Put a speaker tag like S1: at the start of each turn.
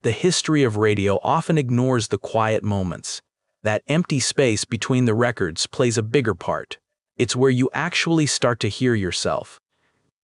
S1: the history of radio often ignores the quiet moments. That empty space between the records plays a bigger part. It's where you actually start to hear yourself,